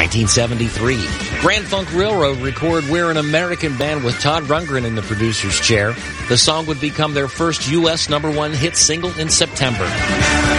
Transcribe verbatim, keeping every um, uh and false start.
nineteen seventy-three, Grand Funk Railroad record We're an American Band with Todd Rundgren in the producer's chair. The song would become their first U S number one hit single in September.